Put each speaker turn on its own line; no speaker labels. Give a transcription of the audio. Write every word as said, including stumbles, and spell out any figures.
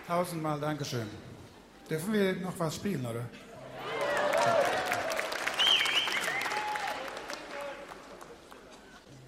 Tausendmal Dankeschön. Dürfen wir noch was spielen, oder?